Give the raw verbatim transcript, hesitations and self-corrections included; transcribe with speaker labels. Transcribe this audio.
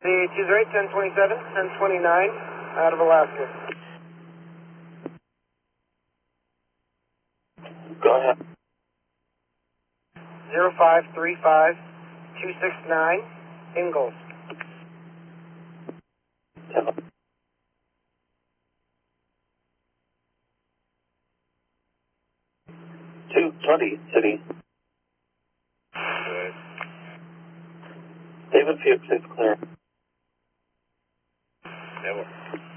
Speaker 1: The choose rate ten twenty-seven, ten twenty-nine, out of Alaska.
Speaker 2: Go ahead.
Speaker 1: zero five three five two six nine, Ingalls.
Speaker 2: two twenty, City.
Speaker 1: Good.
Speaker 2: David Fuchs is clear.
Speaker 1: Never.